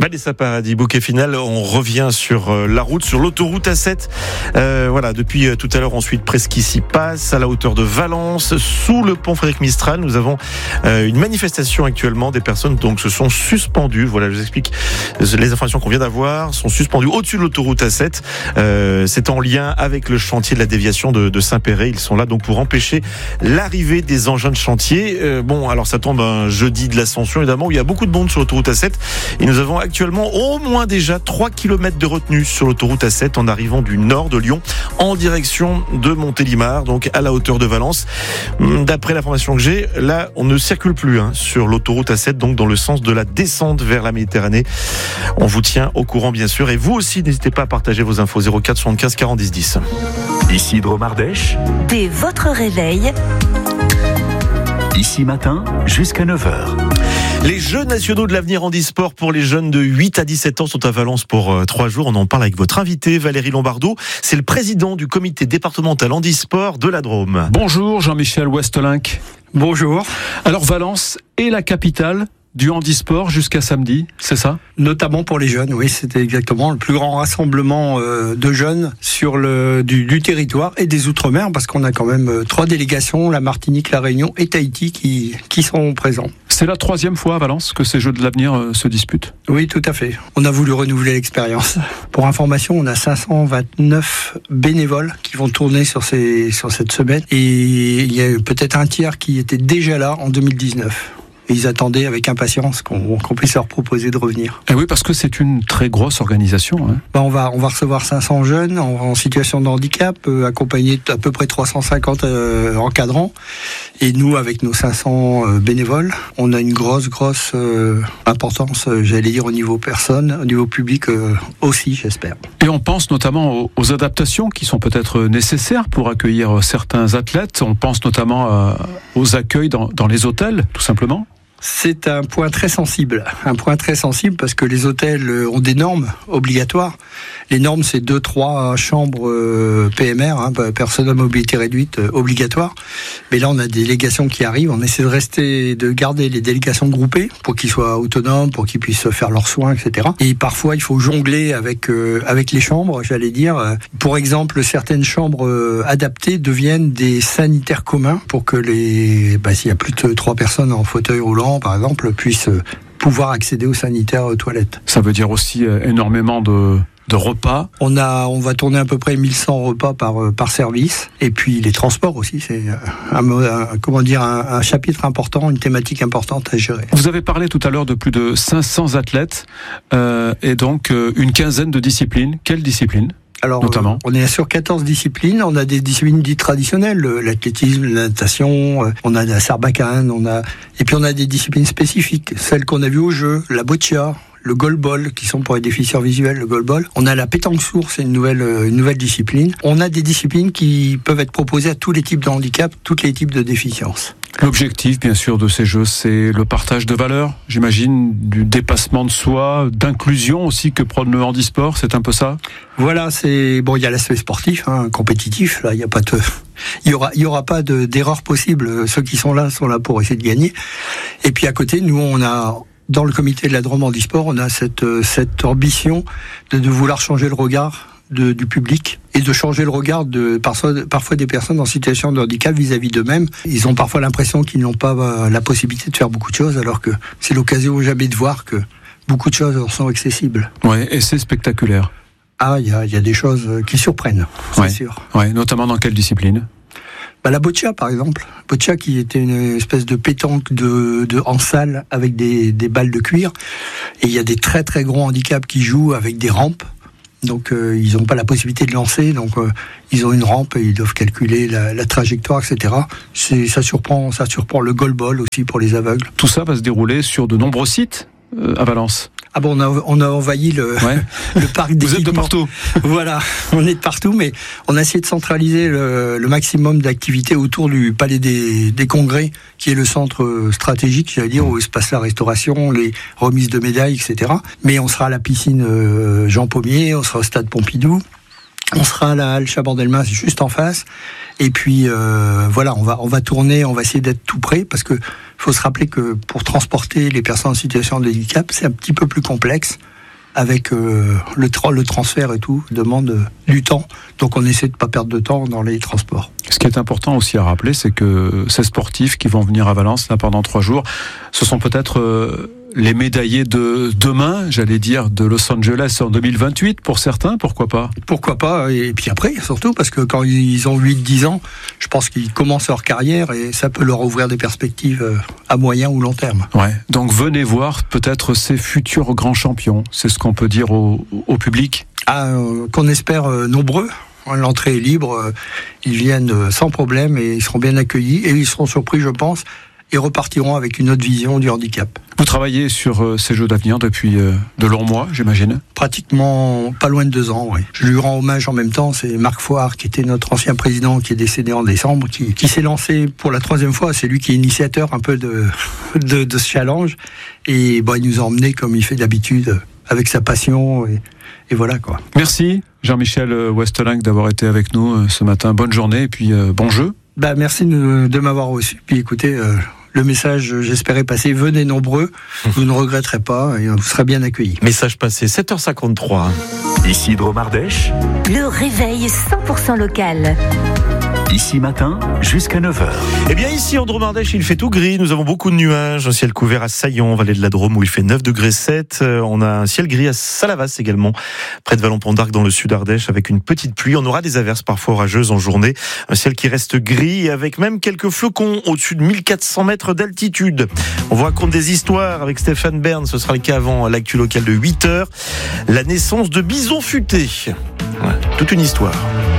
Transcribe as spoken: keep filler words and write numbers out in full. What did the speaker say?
Vanessa Paradis, bouquet final. On revient sur euh, la route, sur l'autoroute A sept. Euh, voilà, depuis euh, tout à l'heure, ensuite Presqu'Ici passe, à la hauteur de Valence, sous le pont Frédéric Mistral. Nous avons euh, une manifestation actuellement. Des personnes donc se sont suspendues. Voilà, je vous explique les informations qu'on vient d'avoir. Sont suspendues au-dessus de l'autoroute A sept. Euh, c'est en lien avec le chantier de la déviation de, de Saint-Péray. Ils sont là donc pour empêcher l'arrivée des engins de chantier. Euh, bon, alors ça tombe un jeudi de l'Ascension, évidemment, où il y a beaucoup de monde sur l'autoroute A sept. Et nous avons actuellement au moins déjà trois kilomètres de retenue sur l'autoroute A sept en arrivant du nord de Lyon en direction de Montélimar, donc à la hauteur de Valence. D'après l'information que j'ai, là, on ne circule plus hein, sur l'autoroute A sept, donc dans le sens de la descente vers la Méditerranée. On vous tient au courant, bien sûr. Et vous aussi, n'hésitez pas à partager vos infos. zéro quatre soixante-quinze quarante dix dix. Ici Dromardèche. Dès votre réveil. Ici matin, jusqu'à neuf heures. Les Jeux nationaux de l'avenir handisport pour les jeunes de huit à dix-sept ans sont à Valence pour euh, trois jours. On en parle avec votre invité, Valérie Lombardo. C'est le président du comité départemental handisport de la Drôme. Bonjour Jean-Michel Westelinck. Bonjour. Alors Valence est la capitale du handisport jusqu'à samedi, c'est ça ? Notamment pour les jeunes, oui, c'était exactement le plus grand rassemblement euh, de jeunes sur le du, du territoire et des Outre-mer, parce qu'on a quand même euh, trois délégations, la Martinique, la Réunion et Tahiti, qui, qui sont présents. C'est la troisième fois à Valence que ces Jeux de l'avenir euh, se disputent ? Oui, tout à fait. On a voulu renouveler l'expérience. Pour information, on a cinq cent vingt-neuf bénévoles qui vont tourner sur, ces, sur cette semaine, et il y a peut-être un tiers qui était déjà là en deux mille dix-neuf. Et ils attendaient avec impatience qu'on, qu'on puisse leur proposer de revenir. Et oui, parce que c'est une très grosse organisation. Hein. Ben on va on va recevoir cinq cents jeunes en, en situation de handicap, euh, accompagnés d'à peu près trois cent cinquante euh, encadrants. Et nous, avec nos cinq cents euh, bénévoles, on a une grosse grosse euh, importance, euh, j'allais dire au niveau personne, au niveau public euh, aussi, j'espère. Et on pense notamment aux, aux adaptations qui sont peut-être nécessaires pour accueillir certains athlètes. On pense notamment euh, aux accueils dans, dans les hôtels, tout simplement. C'est un point très sensible, un point très sensible parce que les hôtels ont des normes obligatoires. Les normes, c'est deux, trois chambres euh, P M R, hein, personnes à mobilité réduite, euh, obligatoires. Mais là, on a des délégations qui arrivent. On essaie de rester, de garder les délégations groupées pour qu'ils soient autonomes, pour qu'ils puissent faire leurs soins, et cetera. Et parfois, il faut jongler avec euh, avec les chambres, j'allais dire. Pour exemple, certaines chambres euh, adaptées deviennent des sanitaires communs pour que les, bah, s'il y a plus de trois personnes en fauteuil roulant, par exemple, puissent pouvoir accéder aux sanitaires aux toilettes. Ça veut dire aussi énormément de, de repas. On a, on va tourner à peu près mille cent repas par, par service. Et puis les transports aussi, c'est un, un, comment dire, un, un chapitre important, une thématique importante à gérer. Vous avez parlé tout à l'heure de plus de cinq cents athlètes euh, et donc euh, une quinzaine de disciplines. Quelles disciplines ? Alors, notamment. on est sur quatorze disciplines. On a des disciplines dites traditionnelles, l'athlétisme, la natation, on a la sarbacane, on a, et puis on a des disciplines spécifiques, celles qu'on a vues au jeu, la boccia, le goalball, qui sont pour les déficients visuels, le goalball. On a la pétanque sourde, c'est une nouvelle, une nouvelle discipline. On a des disciplines qui peuvent être proposées à tous les types de handicap, tous les types de déficiences. L'objectif, bien sûr, de ces jeux, c'est le partage de valeurs, j'imagine, du dépassement de soi, d'inclusion aussi que prône le handisport, c'est un peu ça ? Voilà, c'est bon. Il y a l'aspect sportif, hein, compétitif. Là, il y a pas de, il y aura, il y aura pas de, d'erreur possible. Ceux qui sont là sont là pour essayer de gagner. Et puis à côté, nous, on a dans le comité de la Drôme handisport, on a cette cette ambition de, de vouloir changer le regard De, du public et de changer le regard de parfois, parfois des personnes en situation de handicap vis-à-vis d'eux-mêmes. Ils ont parfois l'impression qu'ils n'ont pas euh, la possibilité de faire beaucoup de choses, alors que c'est l'occasion jamais de voir que beaucoup de choses leur sont accessibles. Ouais, et c'est spectaculaire. Ah, il y a, y a des choses qui surprennent, c'est ouais. sûr. Ouais, notamment dans quelle discipline ? Bah, la boccia, par exemple. Boccia qui était une espèce de pétanque de, de, en salle avec des, des balles de cuir. Et il y a des très très gros handicaps qui jouent avec des rampes. Donc euh, ils n'ont pas la possibilité de lancer, donc euh, ils ont une rampe et ils doivent calculer la, la trajectoire, et cetera. C'est, ça surprend, ça surprend le goalball aussi pour les aveugles. Tout ça va se dérouler sur de nombreux sites euh, à Valence. Ah bon, on a, on a envahi le, ouais. le parc d'équipement. Vous êtes de partout. Voilà, on est de partout, mais on a essayé de centraliser le, le maximum d'activités autour du Palais des, des Congrès, qui est le centre stratégique, j'allais dire, où se passe la restauration, les remises de médailles, et cetera. Mais on sera à la piscine Jean Pommier, on sera au stade Pompidou, on sera à la halle Chabandelmas juste en face. Et puis euh, voilà, on va on va tourner, on va essayer d'être tout près, parce que faut se rappeler que pour transporter les personnes en situation de handicap, c'est un petit peu plus complexe avec euh, le, tra- le transfert et tout, demande euh, du temps. Donc on essaie de ne pas perdre de temps dans les transports. Ce qui est important aussi à rappeler, c'est que ces sportifs qui vont venir à Valence là, pendant trois jours, ce sont peut-être euh, les médaillés de demain, j'allais dire, de Los Angeles en deux mille vingt-huit pour certains, pourquoi pas ? Pourquoi pas, et puis après, surtout, parce que quand ils ont huit dix ans, je pense qu'ils commencent leur carrière et ça peut leur ouvrir des perspectives à moyen ou long terme. Ouais. Donc venez voir peut-être ces futurs grands champions, c'est ce qu'on peut dire au, au public ? Ah, euh, qu'on espère euh, nombreux. L'entrée est libre, ils viennent sans problème et ils seront bien accueillis et ils seront surpris, je pense, et repartiront avec une autre vision du handicap. Vous travaillez sur ces Jeux d'avenir depuis de longs mois, j'imagine ? Pratiquement pas loin de deux ans, oui. Je lui rends hommage en même temps, c'est Marc Foire, qui était notre ancien président, qui est décédé en décembre, qui, qui s'est lancé pour la troisième fois, c'est lui qui est initiateur un peu de, de, de ce challenge, et bon, il nous a emmenés comme il fait d'habitude, avec sa passion, et, et voilà quoi. Merci Jean-Michel Westeling d'avoir été avec nous ce matin, bonne journée et puis euh, bon jeu. Bah, merci de, de m'avoir reçu, puis écoutez... Euh, Le message, j'espérais passer, venez nombreux, vous ne regretterez pas et vous serez bien accueillis. Message passé, sept heures cinquante-trois. Ici Dromardèche. Le réveil cent pour cent local. Ici matin, jusqu'à neuf heures. Eh bien ici en Dromardèche, il fait tout gris, nous avons beaucoup de nuages, un ciel couvert à Saillon, vallée de la Drôme où il fait neuf degrés sept. On a un ciel gris à Salavas également, près de Vallon-Pont d'Arc dans le sud Ardèche avec une petite pluie. On aura des averses parfois orageuses en journée, un ciel qui reste gris avec même quelques flocons au-dessus de mille quatre cents mètres d'altitude. On vous raconte des histoires avec Stéphane Bern, ce sera le cas avant l'actu local de huit heures. La naissance de Bison Futé. Ouais, toute une histoire.